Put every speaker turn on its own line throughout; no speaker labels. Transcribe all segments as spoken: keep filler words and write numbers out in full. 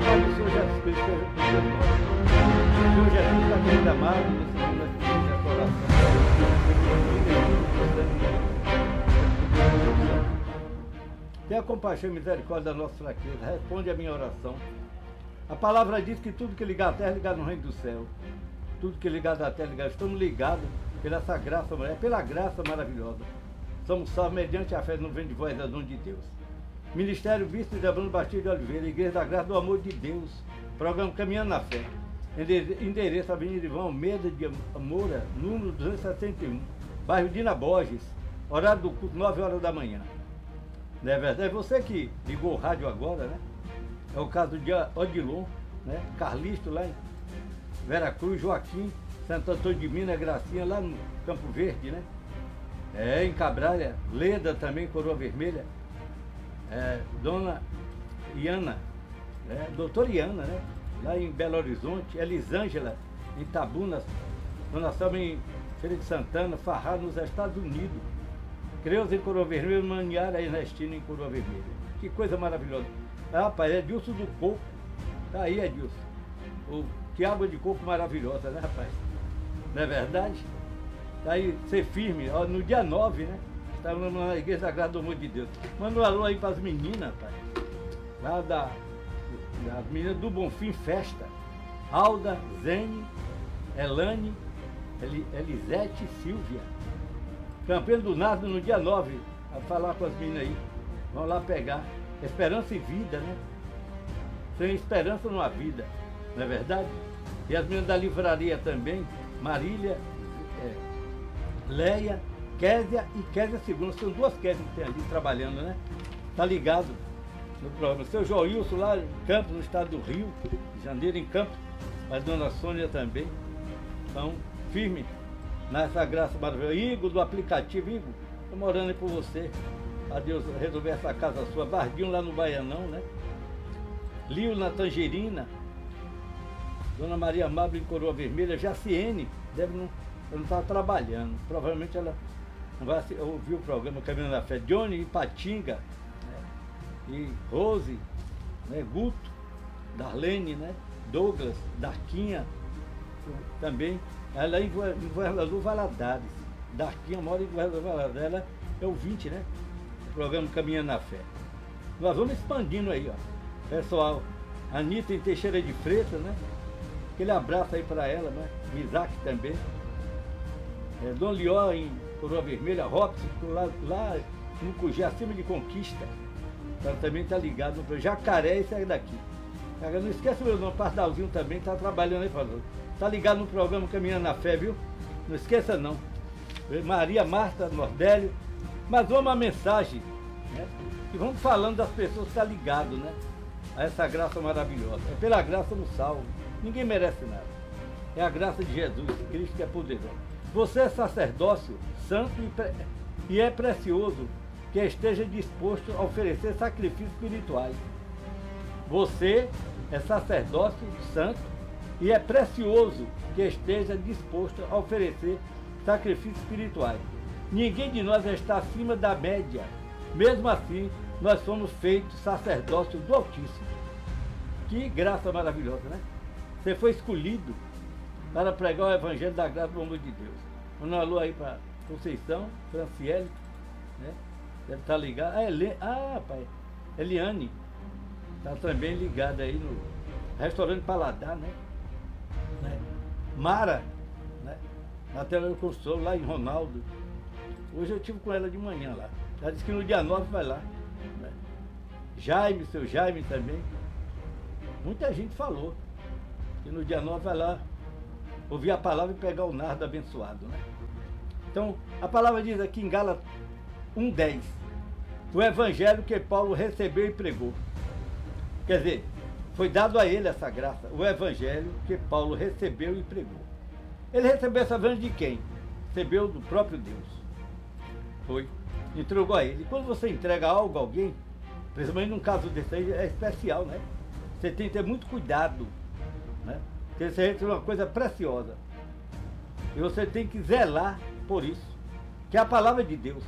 paz do Senhor Jesus Cristo seja com seus irmãos. O Senhor Jesus está querendo amado nesse momento dessa oração. Tenha compaixão e misericórdia da nossa fraqueza. Responde a minha oração. A palavra diz que tudo que ligar à terra é ligado no reino do céu. Tudo que é ligado à terra é ligado. Estamos ligados pela essa graça, é pela graça maravilhosa. Somos salvos mediante a fé no vem de vós, é dom de Deus. Ministério Bispo de Bruno Bastilho de Oliveira, Igreja da Graça do Amor de Deus. Programa Caminhando na Fé. Endereço Avenida Ivan Almeida de Moura, número duzentos e sessenta e um, bairro Dina Borges, horário do culto, nove horas da manhã. Não é verdade? É você que ligou o rádio agora, né? É o caso de Odilon, né? Carlisto lá em Veracruz, Joaquim, Santo Antônio de Minas, Gracinha, lá no Campo Verde, né? É, em Cabralha, Leda também, Coroa Vermelha, é, Dona Iana, é, Doutora Iana, né? Lá em Belo Horizonte, Elisângela, em Tabunas, Dona Selma em Feira de Santana, Farrá nos Estados Unidos, Creuza em Coroa Vermelha, Maniara Ernestina em Coroa Vermelha. Que coisa maravilhosa. Ah, rapaz, é Dilson do Coco. Tá aí, Edilson. O, que água de coco maravilhosa, né, rapaz? Não é verdade? Tá aí, ser firme. Ó, no dia nove, né? Estamos na Igreja da Graça do Amor de Deus. Manda um alô aí para as meninas, rapaz. Lá da... As meninas do Bonfim Festa. Alda, Zene, Elane, Eli, Elisete e Silvia. Campeão do Nardo no dia nove. A falar com as meninas aí. Vão lá pegar. Esperança e vida, né? Sem esperança não há vida. Não é verdade? E as meninas da livraria também. Marília, é, Leia, Késia e Késia Segunda. São duas Késias que tem ali trabalhando, né? Tá ligado no programa. Seu Joilson lá em Campos, no estado do Rio de Janeiro, em Campos. A dona Sônia também. Então, firme nessa graça maravilhosa. Igor do aplicativo, Igor, estou morando aí por você. A Deus resolver essa casa sua. Bardinho lá no Baianão, né? Lio na Tangerina. Dona Maria Amável em Coroa Vermelha. Jaciene, deve não, não estar trabalhando. Provavelmente ela não vai ouvir o programa Caminhando na Fé. Johnny em Patinga, né? E Rose, né? Guto, Darlene, né? Douglas, Darquinha, também. Ela é em Governador Valadares. Darquinha mora em Governador Valadares. Ela é ouvinte, né? Do programa Caminhando na Fé. Nós vamos expandindo aí, ó. Pessoal, Anitta em Teixeira de Freitas, né? Aquele abraço aí para ela, né? Isaac também. É, Dom Lió em Coroa Vermelha, Robson, lá, lá no Cugê, acima de Conquista. Ela também está ligado no Jacaré e sai daqui. Não esquece o meu nome, Pardalzinho também está trabalhando aí, falou. Está ligado no programa Caminhando na Fé, viu? Não esqueça não. Maria Marta Nordélio. Mas vamos à mensagem, né? E vamos falando das pessoas que estão ligadas, né? A essa graça maravilhosa. É pela graça no salvo. Ninguém merece nada. É a graça de Jesus Cristo que é poderoso. Você é sacerdócio santo e, pre... e é precioso que esteja disposto a oferecer sacrifícios espirituais. Você é sacerdócio santo e é precioso que esteja disposto a oferecer sacrifícios espirituais. Ninguém de nós está acima da média. Mesmo assim, nós somos feitos sacerdócio do Altíssimo. Que graça maravilhosa, né? Você foi escolhido para pregar o Evangelho da graça do amor de Deus. Um alô aí para Conceição, Franciele, né? Deve estar ligado. Ah, Ele... ah, pai, Eliane está também ligada aí no restaurante Paladar, né? né? Mara, né? Na teleconstrução, lá em Ronaldo. Hoje eu estive com ela de manhã lá. Ela disse que no dia nove vai lá. Né? Jaime, seu Jaime também. Muita gente falou que no dia nove vai lá ouvir a palavra e pegar o nardo abençoado, né? Então, a palavra diz aqui em Gálatas um, dez. O evangelho que Paulo recebeu e pregou. Quer dizer, foi dado a ele essa graça. O evangelho que Paulo recebeu e pregou. Ele recebeu essa evangelho de quem? Recebeu do próprio Deus. Foi. Entregou a ele. E quando você entrega algo a alguém, principalmente num caso desse aí, é especial, né? Você tem que ter muito cuidado, né? Porque você recebe uma coisa preciosa. E você tem que zelar por isso, que é a palavra de Deus.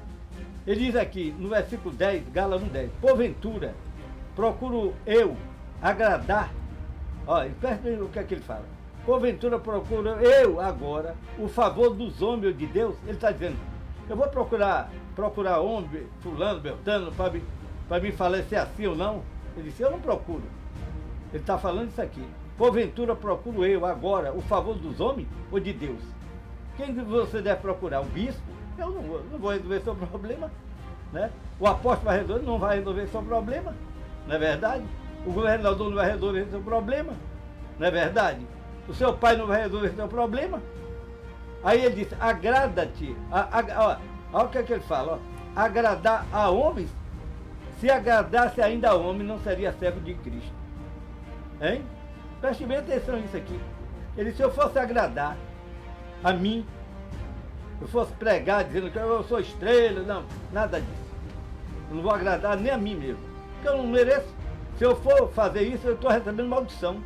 Ele diz aqui, no versículo dez, Gálatas um, dez. Porventura, procuro eu agradar. Olha, presta o que é que ele fala. Porventura procuro eu agora o favor dos homens ou de Deus? Ele está dizendo, eu vou procurar, procurar homem, fulano, beltano, para me, para me falar se é assim ou não. Ele disse, eu não procuro. Ele está falando isso aqui. Porventura procuro eu agora o favor dos homens ou de Deus? Quem você deve procurar? O bispo? Eu não vou, não vou resolver seu problema. Né? O apóstolo vai resolver, não vai resolver seu problema. Não é verdade? O governador não vai resolver seu problema. Não é verdade? O seu pai não vai resolver seu problema. Aí ele disse, agrada-te. Olha o que é que ele fala. Ó, agradar a homens. Se agradasse ainda a homem, não seria servo de Cristo. Hein? Preste bem atenção nisso aqui. Ele disse, se eu fosse agradar a mim, eu fosse pregar dizendo que eu sou estrela, não, nada disso. Eu não vou agradar nem a mim mesmo. Porque eu não mereço. Se eu for fazer isso, eu estou recebendo maldição.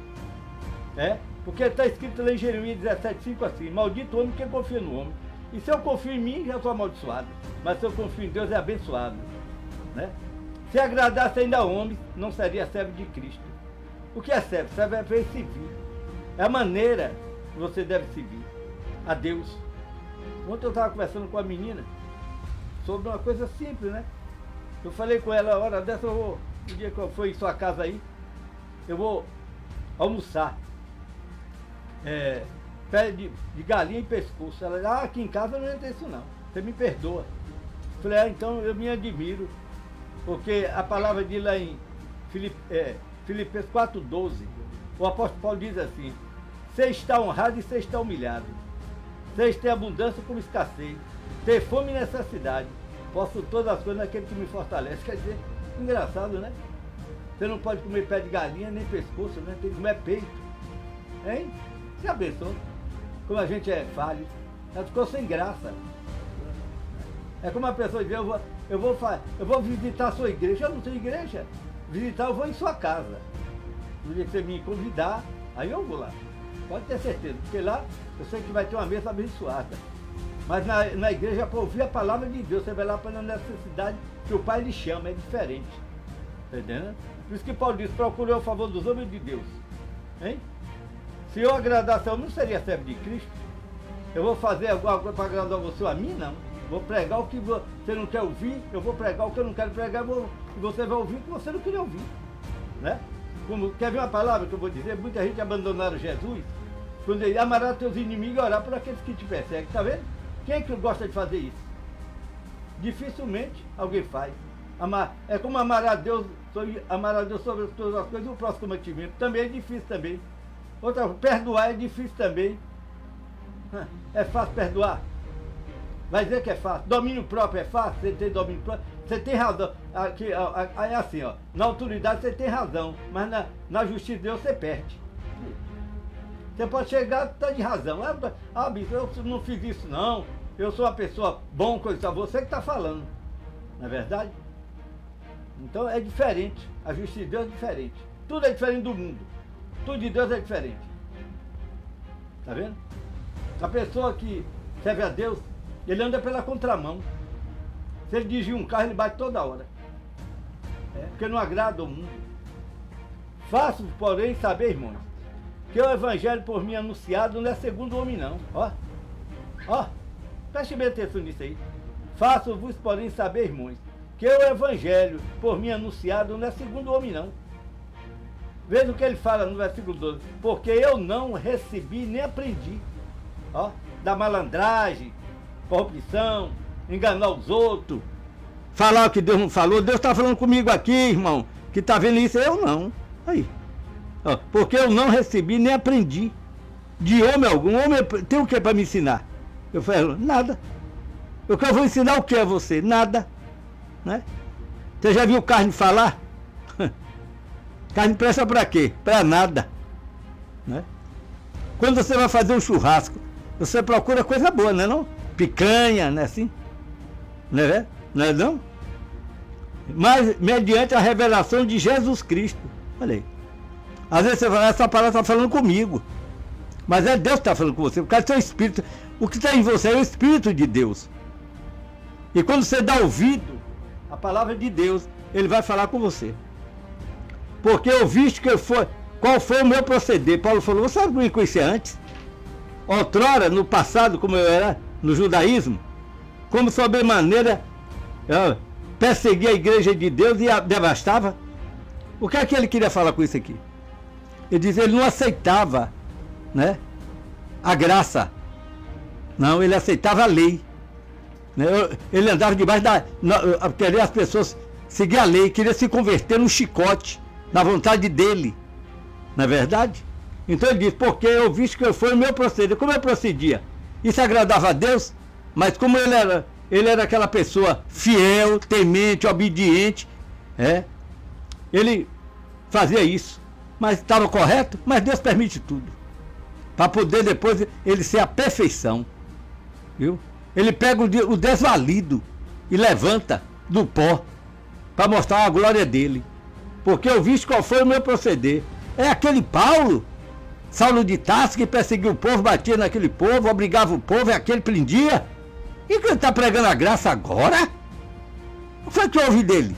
É? Porque está escrito lá em Jeremias dezessete, cinco assim, maldito o homem que confia no homem. E se eu confio em mim, já sou amaldiçoado. Mas se eu confio em Deus, é abençoado. Né? Se agradasse ainda a homem, não seria servo de Cristo. O que é servo? Servo é para ele servir. É a maneira que você deve servir a Deus. Ontem eu estava conversando com a menina sobre uma coisa simples, né? Eu falei com ela, a hora dessa eu vou, no dia que eu for em sua casa aí, eu vou almoçar. É, pé de, de galinha e pescoço. Ela disse, ah, aqui em casa não entra isso não. Você me perdoa. Eu falei, ah, então eu me admiro. Porque a palavra diz lá em Filip, é, Filipenses quatro, doze, o apóstolo Paulo diz assim, você está honrado e você está humilhado. Vocês têm abundância como escassez, ter fome e necessidade. Posso todas as coisas naquele que me fortalece. Quer dizer, engraçado, né? Você não pode comer pé de galinha nem pescoço, né? Tem que comer peito. Hein? Você abençoa. Como a gente é falho. Ela ficou sem graça. É como a pessoa diz, eu vou, eu vou, eu vou visitar a sua igreja. Eu não tenho igreja. Visitar, eu vou em sua casa. No dia que você me convidar, aí eu vou lá. Pode ter certeza, porque lá eu sei que vai ter uma mesa abençoada. Mas na, na igreja, para ouvir a palavra de Deus, você vai lá para a necessidade que o Pai lhe chama, é diferente. Está entendendo? Por isso que Paulo diz, procurei o favor dos homens de Deus. Hein? Se eu agradasse a homem, não seria servo de Cristo. Eu vou fazer alguma coisa para agradar você a mim, não. Vou pregar o que você não quer ouvir, eu vou pregar o que eu não quero pregar, vou, e você vai ouvir o que você não queria ouvir. Né? Como, quer ver uma palavra que eu vou dizer? Muita gente abandonaram Jesus, quando ele amará teus inimigos e orar por aqueles que te perseguem. Está vendo? Quem é que gosta de fazer isso? Dificilmente alguém faz. Amar, é como amar a Deus, amar a Deus sobre todas as coisas e o próximo mantimento. Também é difícil também. Outra, perdoar é difícil também. É fácil perdoar? Vai dizer que é fácil. Domínio próprio é fácil? Você tem domínio próprio? Você tem razão. Aqui, é assim, ó. Na autoridade você tem razão, mas na, na justiça de Deus você perde. Você pode chegar, tá de razão. Ah, bicho, eu não fiz isso não. Eu sou uma pessoa bom, coisa. Você que está falando. Não é verdade? Então é diferente. A justiça de Deus é diferente. Tudo é diferente do mundo. Tudo de Deus é diferente. Tá vendo? A pessoa que serve a Deus, ele anda pela contramão. Se ele dirigir um carro, ele bate toda hora. É, porque não agrada o mundo. Faço, porém, saber, irmãos, que o evangelho por mim anunciado não é segundo o homem, não. Ó, ó, preste bem atenção nisso aí. Faço-vos, porém, saber, irmãos, que o evangelho por mim anunciado não é segundo o homem, não. Veja o que ele fala no versículo doze. Porque eu não recebi nem aprendi. Ó, da malandragem, corrupção, enganar os outros, falar o que Deus não falou. Deus está falando comigo aqui, irmão, que está vendo isso, eu não. Aí. Ó, porque eu não recebi nem aprendi de homem algum. Homem tem o que para me ensinar? Eu falo, nada. Eu que eu vou ensinar o que a você? Nada. Né? Você já viu carne falar? Carne presta para quê? Para nada. Né? Quando você vai fazer um churrasco, você procura coisa boa, não é não? Picanha, não é assim? Não é, não é não? Mas mediante a revelação de Jesus Cristo. Olha aí. Às vezes você fala, essa palavra está falando comigo. Mas é Deus que está falando com você, por causa do seu espírito. O que está em você é o Espírito de Deus. E quando você dá ouvido à palavra de Deus, ele vai falar com você. porque eu visto que foi, qual foi o meu proceder. Paulo falou, você sabe que me conhecia antes? Outrora, no passado, como eu era no judaísmo, como sobremaneira eu perseguia a igreja de Deus e a devastava. O que é que ele queria falar com isso aqui? Ele diz, ele não aceitava, né, a graça. Não, ele aceitava a lei. Né? Ele andava debaixo da... Queria as pessoas seguir a lei, queria se converter no chicote, na vontade dele. Não é verdade? Então ele diz, porque eu vi que foi o meu proceder. Como eu procedia? Isso agradava a Deus, mas como ele era, ele era aquela pessoa fiel, temente, obediente, é, ele fazia isso. Mas estava correto? Mas Deus permite tudo. Para poder depois ele ser a perfeição. Viu? Ele pega o desvalido e levanta do pó para mostrar a glória dele. Porque eu vi qual foi o meu proceder. É aquele Paulo, Saulo de Tarso, que perseguiu o povo, batia naquele povo, obrigava o povo, é aquele prendia. E que ele está pregando a graça agora? O que foi que houve dele?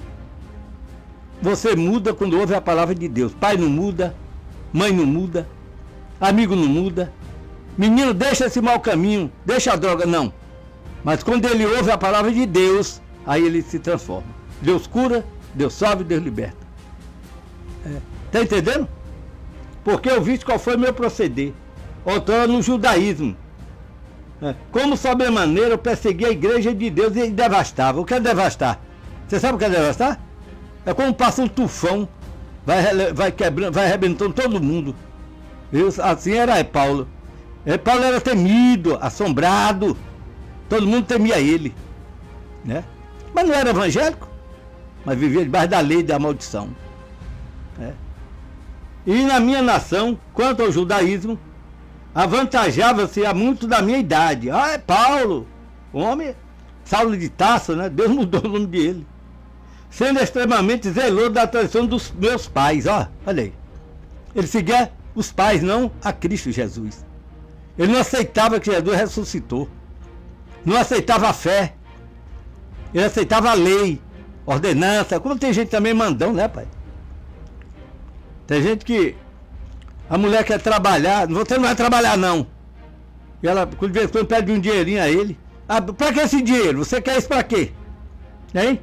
Você muda quando ouve a palavra de Deus. Pai não muda, mãe não muda, amigo não muda. Menino, deixa esse mau caminho, deixa a droga, não. Mas quando ele ouve a palavra de Deus, aí ele se transforma. Deus cura, Deus salva, Deus liberta. É. Tá entendendo? Porque eu vi qual foi o meu proceder. Outrora no judaísmo. É. Como sobremaneira eu persegui a igreja de Deus e devastava. O que é devastar? Você sabe o que é devastar? É como passa um tufão, vai, vai quebrando, vai arrebentando todo mundo. Eu, assim era Paulo. E Paulo era temido, assombrado. Todo mundo temia ele, né? Mas não era evangélico, mas vivia debaixo da lei da maldição, né? E na minha nação, quanto ao judaísmo, avantajava-se a muito da minha idade. Ah, é Paulo, homem, Saulo de Tarso, né? Deus mudou o nome dele. Sendo extremamente zeloso da tradição dos meus pais, ó, olha aí. Ele seguia os pais, não a Cristo Jesus. Ele não aceitava que Jesus ressuscitou. Não aceitava a fé. Ele aceitava a lei, ordenança. Como tem gente também mandão, né, pai? Tem gente que a mulher quer trabalhar, você não vai trabalhar, não. E ela, quando de vez em quando, pede um dinheirinho a ele. Ah, pra que esse dinheiro? Você quer isso pra quê? Hein?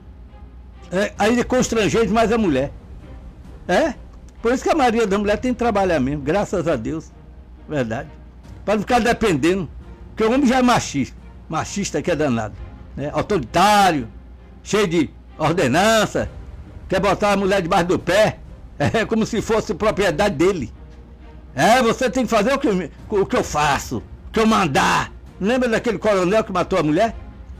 É, aí ele constrange mais a mulher. É? Por isso que a maioria da mulher tem que trabalhar mesmo, graças a Deus. Verdade. Para não ficar dependendo. Porque o homem já é machista. Machista que é danado, né? Autoritário, cheio de ordenança, quer botar a mulher debaixo do pé, é como se fosse propriedade dele. É, você tem que fazer o que, eu, o que eu faço, o que eu mandar. Lembra daquele coronel que matou a mulher?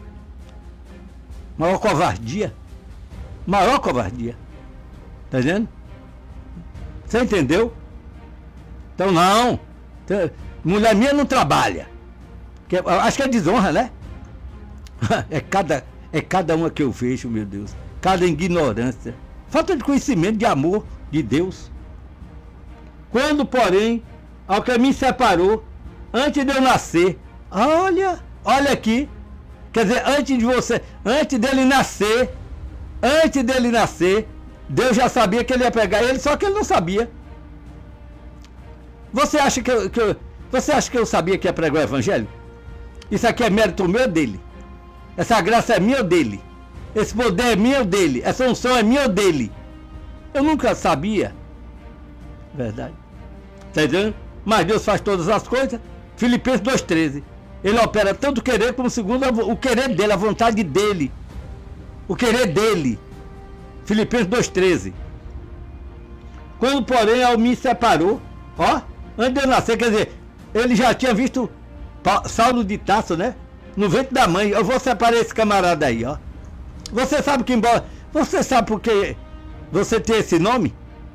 Maior covardia. Maior covardia. Tá vendo? Você entendeu? Então não. Mulher minha não trabalha. Que, acho que é desonra, né? É cada, é cada uma que eu vejo, meu Deus. Cada ignorância. Falta de conhecimento, de amor de Deus. Quando, porém, ao que me separou, antes de eu nascer, olha, olha aqui. Quer dizer, antes de você, antes dele nascer, antes dele nascer, Deus já sabia que ele ia pegar ele, só que ele não sabia. Você acha que eu, que eu, você acha que eu sabia que ia pregar o evangelho? Isso aqui é mérito meu ou dele? Essa graça é minha ou dele? Esse poder é meu ou dele? Essa unção é minha ou dele? Eu nunca sabia. Verdade. Está entendendo? Mas Deus faz todas as coisas. Filipenses dois, treze. Ele opera tanto o querer como segundo o querer dele, a vontade dele. O querer dele. Filipenses dois, treze. Quando, porém, ao me separou, ó, antes de eu nascer, quer dizer, ele já tinha visto Saulo de Tarso, né? No ventre da mãe. Eu vou separar esse camarada aí, ó. Você sabe que embora... Você sabe por que você tem esse nome?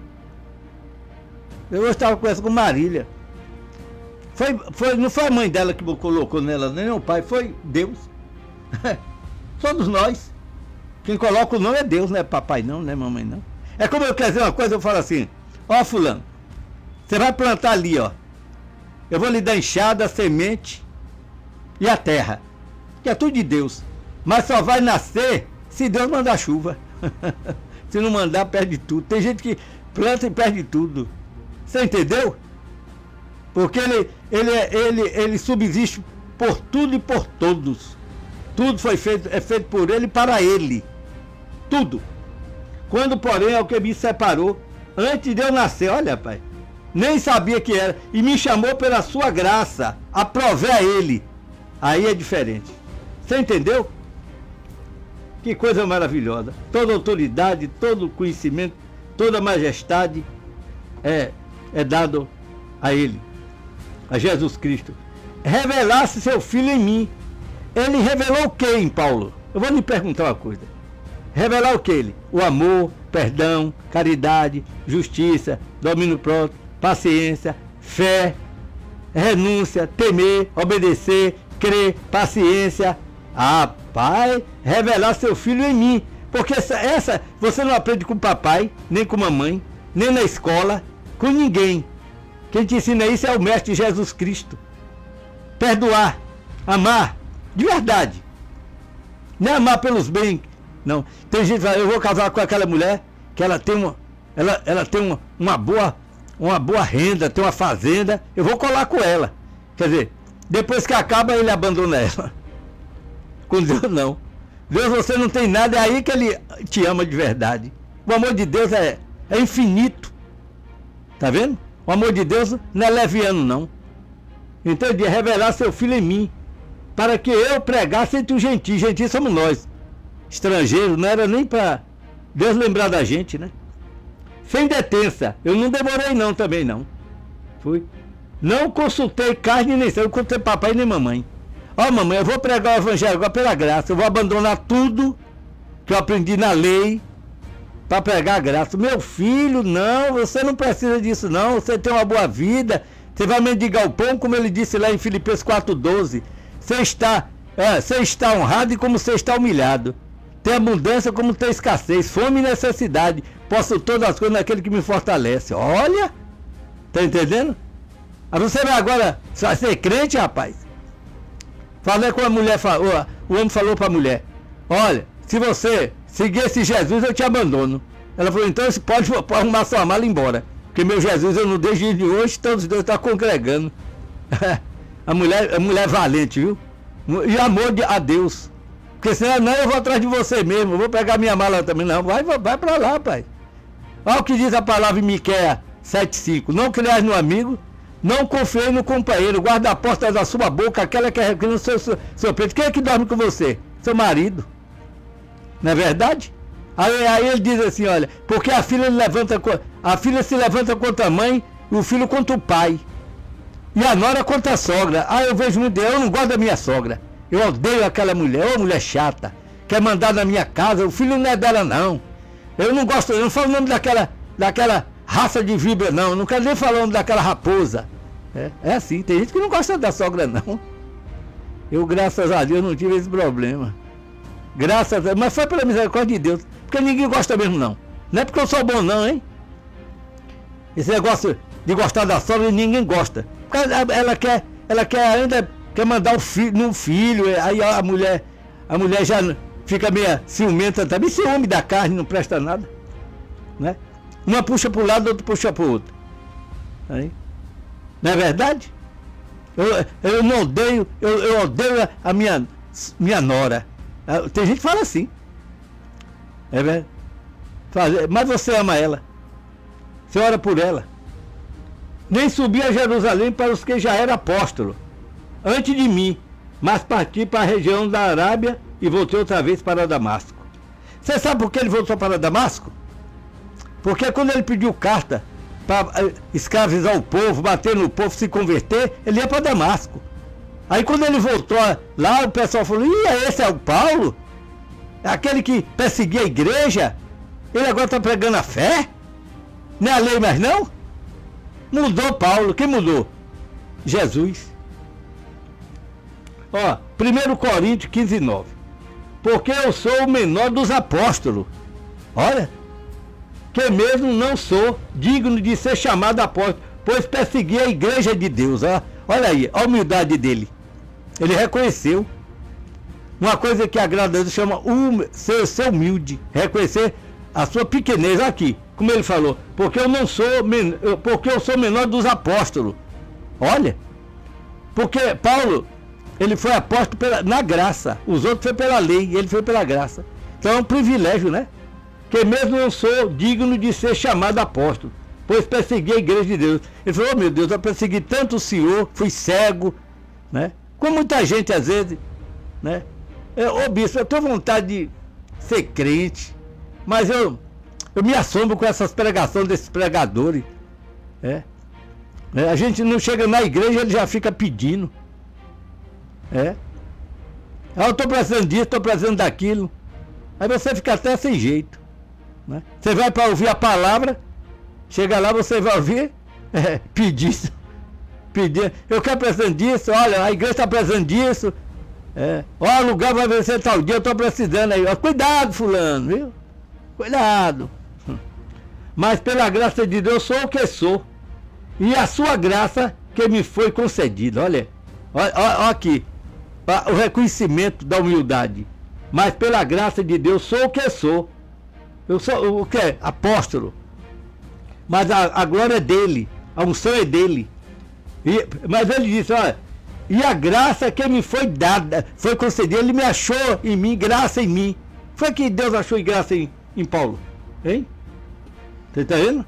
Eu estava conversando com Marília. Foi, foi, não foi a mãe dela que colocou nela, nem o pai, foi Deus. Todos nós. Quem coloca o nome é Deus, não é papai não, não é mamãe não. É como eu quero dizer uma coisa, eu falo assim, ó fulano, você vai plantar ali, ó. Eu vou lhe dar enxada, semente e a terra. Que é tudo de Deus. Mas só vai nascer se Deus mandar chuva.
Se não mandar, perde tudo. Tem gente que planta e perde tudo. Você entendeu? Porque ele, ele, ele, ele subsiste por tudo e por todos. Tudo foi feito, é feito por ele e para ele. Tudo. Quando, porém, é o que me separou, antes de eu nascer, olha, pai, nem sabia que era, e me chamou pela sua graça, aprovei a ele. Aí é diferente. Você entendeu? Que coisa maravilhosa. Toda autoridade, todo conhecimento, toda majestade é, é dado a ele, a Jesus Cristo. Revelasse seu filho em mim. Ele revelou o que em Paulo? Eu vou lhe perguntar uma coisa. Revelar o que ele? O amor, perdão, caridade, justiça, domínio próprio, paciência, fé, renúncia, temer, obedecer, crer, paciência. Ah, pai, revelar seu filho em mim. Porque essa, essa você não aprende com o papai, nem com a mamãe, nem na escola, com ninguém. Quem te ensina isso é o Mestre Jesus Cristo. Perdoar, amar, de verdade. Não é amar pelos bens. Não. Tem gente que fala, eu vou casar com aquela mulher que ela tem uma, ela, ela tem uma, uma, boa, uma boa renda, tem uma fazenda, eu vou colar com ela. Quer dizer, depois que acaba, ele abandona ela. Com Deus não. Deus, você não tem nada, é aí que ele te ama de verdade. O amor de Deus é, é infinito. Tá vendo? O amor de Deus não é leviano, não. Então, de revelar seu filho em mim, para que eu pregasse entre os gentios. Gentios somos nós, estrangeiros, não era nem para Deus lembrar da gente, né? Sem detença. Eu não demorei não também, não. Fui. Não consultei carne nem sangue, eu consultei papai nem mamãe. Ó, oh, mamãe, eu vou pregar o evangelho agora pela graça. Eu vou abandonar tudo que eu aprendi na lei para pregar a graça. Meu filho, não, você não precisa disso, não. Você tem uma boa vida. Você vai mendigar o pão, como ele disse lá em Filipenses quatro, doze. Você está, é, você está honrado e como você está humilhado. Tem abundância como tem escassez. Fome e necessidade. Posso todas as coisas naquele que me fortalece. Olha, tá entendendo? Aí você vai agora, você vai ser crente, rapaz? Falei com a mulher, o homem falou para a mulher, olha, se você seguir esse Jesus, eu te abandono. Ela falou, então você pode, pode arrumar sua mala e ir embora. Porque meu Jesus eu não deixo de hoje, todos os dois estão congregando. a, mulher, a mulher valente, viu? E amor de, a Deus. Porque senão, não, eu vou atrás de você mesmo, eu vou pegar minha mala também. Não, vai, vai, vai para lá, pai. Olha o que diz a palavra em Miqueias sete, cinco. Não criais no amigo, não confiei no companheiro, guarda a porta da sua boca, aquela que é no seu, seu, seu peito. Quem é que dorme com você? Seu marido. Não é verdade? Aí, aí ele diz assim, olha, porque a filha, levanta, a filha se levanta contra a mãe e o filho contra o pai. E a nora contra a sogra. Ah, eu vejo muito, eu não gosto da minha sogra. Eu odeio aquela mulher, ô mulher chata, quer mandar na minha casa, o filho não é dela não. Eu não gosto, eu não falo o nome daquela, daquela raça de víbora não, eu não quero nem falar o nome daquela raposa. É, é assim, tem gente que não gosta da sogra não. Eu, graças a Deus, não tive esse problema. Graças a Deus, mas foi pela misericórdia de Deus. Porque ninguém gosta mesmo não. Não é porque eu sou bom não, hein? Esse negócio de gostar da sogra, ninguém gosta. Porque ela quer, ela quer ainda quer mandar o filho num filho, aí a mulher, a mulher já fica meio ciumenta também, ciúme da carne, não presta nada. Né? Uma puxa para um lado, outra puxa para o outro. Aí. Não é verdade? Eu, eu não odeio, eu, eu odeio a minha, minha nora. Tem gente que fala assim. É verdade? Mas você ama ela. Você ora por ela. Nem subi a Jerusalém para os que já eram apóstolos, antes de mim, mas parti para a região da Arábia e voltei outra vez para Damasco. Você sabe por que ele voltou para Damasco? Porque quando ele pediu carta para escravizar o povo, bater no povo, se converter, ele ia para Damasco. Aí quando ele voltou lá, o pessoal falou, ih, esse é o Paulo? Aquele que perseguia a igreja? Ele agora está pregando a fé? Não é a lei mais não? Mudou Paulo, quem mudou? Jesus. Ó, primeiro Coríntios quinze, nove. Porque eu sou o menor dos apóstolos. Olha, que mesmo não sou digno de ser chamado apóstolo, pois persegui a igreja de Deus. Ó. Olha aí, a humildade dele. Ele reconheceu. Uma coisa que agrada a Deus chama um, ser, ser humilde. Reconhecer a sua pequenez aqui, como ele falou, porque eu não sou, men- porque eu sou menor dos apóstolos. Olha, porque Paulo, ele foi apóstolo pela, na graça, os outros foi pela lei, ele foi pela graça. Então é um privilégio, né? Que mesmo eu sou digno de ser chamado apóstolo, pois persegui a igreja de Deus. Ele falou, oh, meu Deus, eu persegui tanto o Senhor, fui cego, né? Com muita gente às vezes, né? Ô bispo, eu tenho vontade de ser crente, mas eu, eu me assombro com essas pregações desses pregadores. É. É, a gente não chega na igreja, ele já fica pedindo. É. Ah, eu estou precisando disso, estou precisando daquilo. Aí você fica até sem jeito, né? Você vai para ouvir a palavra, chega lá, você vai ouvir, é, pedir, pedir. Eu quero precisando disso, olha, a igreja está precisando disso. É. Ó, o lugar vai vencer tal dia, eu estou precisando aí. Ó, cuidado, fulano, viu? Cuidado. Mas pela graça de Deus sou o que sou. E a sua graça que me foi concedida. Olha, olha, olha aqui, o reconhecimento da humildade. Mas pela graça de Deus sou o que sou. Eu sou o que? Apóstolo. Mas a, a glória é dele, a unção é dele. E, mas ele disse, olha, e a graça que me foi dada, foi concedida, ele me achou em mim, graça em mim. Foi que Deus achou graça em, em Paulo, hein? Você está vendo?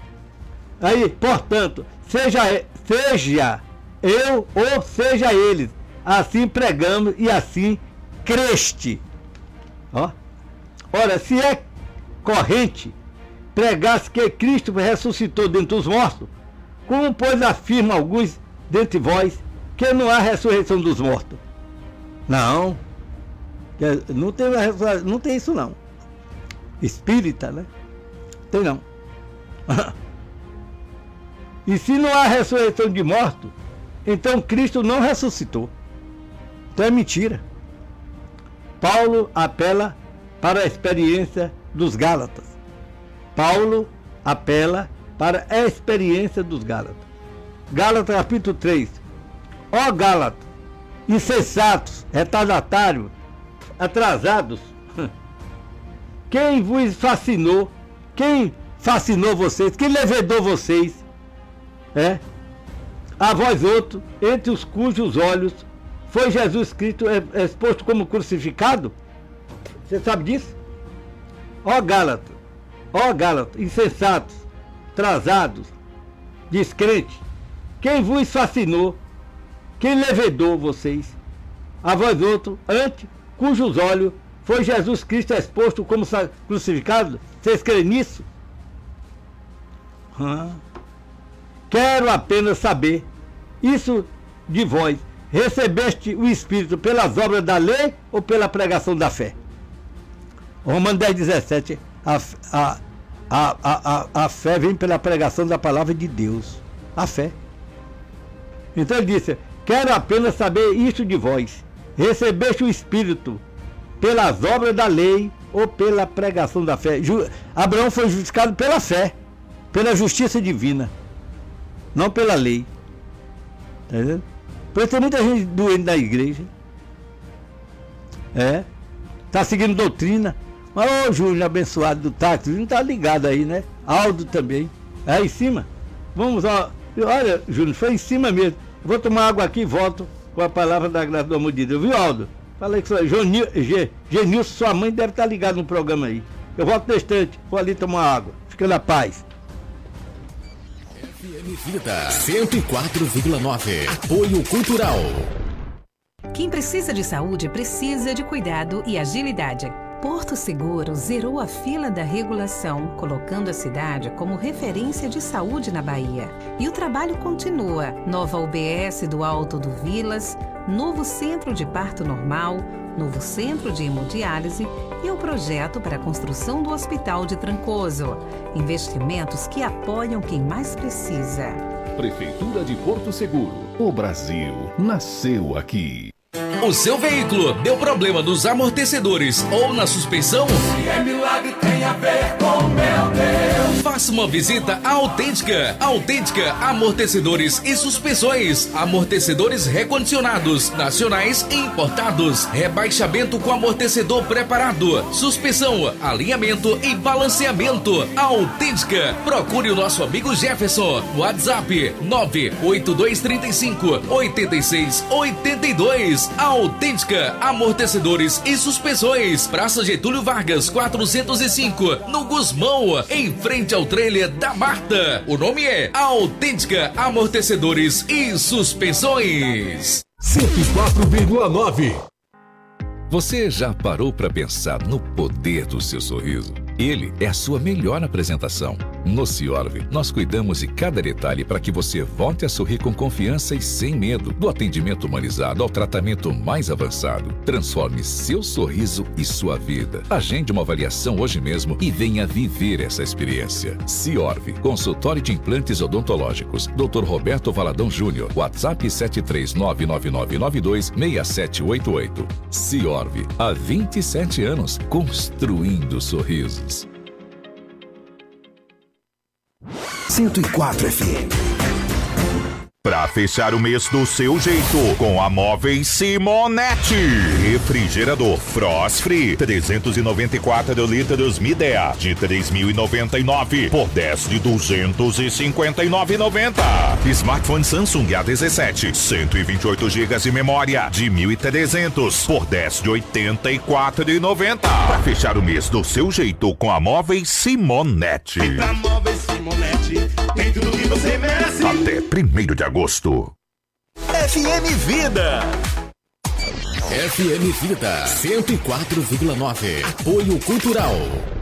Aí, portanto, seja, seja eu ou seja eles, assim pregamos e assim creste. Ó. Ora, se é corrente pregasse que Cristo ressuscitou dentre os mortos, como pois afirma alguns dentre vós que não há ressurreição dos mortos? Não, não tem, não tem isso não. Espírita, né? Tem não. E se não há ressurreição de mortos, então Cristo não ressuscitou. Então é mentira. Paulo apela para a experiência dos Gálatas. Paulo apela para a experiência dos Gálatas. Gálatas capítulo três. Ó Gálatas, insensatos, retardatários, atrasados, quem vos fascinou, quem fascinou vocês, quem levedou vocês, é, a vós outros, entre os cujos olhos foi Jesus Cristo exposto como crucificado? Você sabe disso? Ó Gálatas, ó Gálatas, insensatos, atrasados, descrentes, quem vos fascinou, quem levedou vocês, a vós outros, ante cujos olhos foi Jesus Cristo exposto como crucificado? Vocês creem nisso? Hum. Quero apenas saber, isso de vós, recebeste o Espírito pelas obras da lei ou pela pregação da fé? Romanos dez, dezessete, a, a, a, a, a, a fé vem pela pregação da palavra de Deus, a fé. Então ele disse, quero apenas saber isso de vós, recebeste o Espírito pelas obras da lei ou pela pregação da fé? Ju, Abraão foi justificado pela fé, pela justiça divina, não pela lei. Tá entendendo? Por isso tem muita gente doente na igreja. É. Tá seguindo doutrina. Mas ô Júnior abençoado do táxi, não tá ligado aí, né? Aldo também. É aí em cima. Vamos, ó. Olha, Júnior, foi em cima mesmo. Eu vou tomar água aqui e volto com a palavra da graça do amor de Deus. Viu, Aldo? Falei que Genilson, sua mãe deve estar ligada no programa aí. Eu volto no instante. Vou ali tomar água. Fica na paz.
F M Vida cento e quatro vírgula nove. Apoio Cultural.
Quem precisa de saúde precisa de cuidado e agilidade. Porto Seguro zerou a fila da regulação, colocando a cidade como referência de saúde na Bahia. E o trabalho continua. Nova U B S do Alto do Vilas, novo centro de parto normal, novo centro de hemodiálise e o projeto para a construção do Hospital de Trancoso. Investimentos que apoiam quem mais precisa.
Prefeitura de Porto Seguro. O Brasil nasceu aqui. O seu veículo deu problema nos amortecedores ou na suspensão?
Se é milagre, tem a ver com meu Deus.
Faça uma visita à Autêntica. Autêntica Amortecedores e Suspensões. Amortecedores recondicionados, nacionais e importados. Rebaixamento com amortecedor preparado. Suspensão, alinhamento e balanceamento. Autêntica. Procure o nosso amigo Jefferson. WhatsApp nove oito dois três cinco oito seis oito dois. Autêntica Amortecedores e Suspensões. Praça Getúlio Vargas, quatrocentos e cinco, no Gusmão, em frente ao trailer da Marta. O nome é Autêntica Amortecedores e Suspensões.
cento e quatro vírgula nove.
Você já parou para pensar no poder do seu sorriso? Ele é a sua melhor apresentação. No Ciorve, nós cuidamos de cada detalhe para que você volte a sorrir com confiança e sem medo. Do atendimento humanizado ao tratamento mais avançado. Transforme seu sorriso e sua vida. Agende uma avaliação hoje mesmo e venha viver essa experiência. Ciorve, consultório de implantes odontológicos. doutor Roberto Valadão Júnior. WhatsApp sete três nove nove nove nove dois seis sete oito oito. Ciorve, há vinte e sete anos, construindo sorrisos.
cento e quatro F M.
Pra fechar o mês do seu jeito, com a Móveis Simonetti. Refrigerador Frost Free, trezentos e noventa e quatro litros Midea, de três mil e noventa e nove por dez de duzentos e cinquenta e nove reais e noventa centavos. Smartphone Samsung A dezessete, cento e vinte e oito gigas de memória, de mil e trezentos por dez de oitenta e quatro reais e noventa centavos. Pra fechar o mês do seu jeito, com a Móveis Simonetti.
Vem pra Móveis Simonetti, tem tudo que você merece.
Até primeiro de agosto.
F M Vida.
F M Vida cento e quatro vírgula nove. Apoio Cultural.